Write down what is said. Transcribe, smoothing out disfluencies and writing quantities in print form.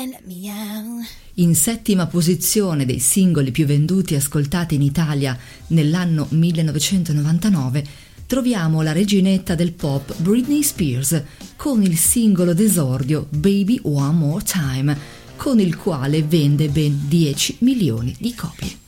In settima posizione dei singoli più venduti e ascoltati in Italia nell'anno 1999 troviamo la reginetta del pop Britney Spears con il singolo d'esordio Baby One More Time, con il quale vende ben 10 milioni di copie.